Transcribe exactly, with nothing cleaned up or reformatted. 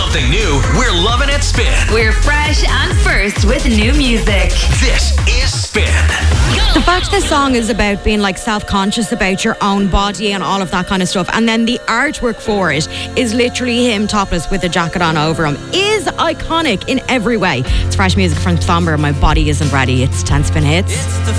something new, we're loving it Spin. We're fresh and first with new music. This is Spin. The fact this song is about being like self-conscious about your own body and all of that kind of stuff, and then the artwork for it is literally him topless with a jacket on over him, is iconic in every way. It's fresh music from Thomber. My body isn't ready. It's ten Spin Hits. It's the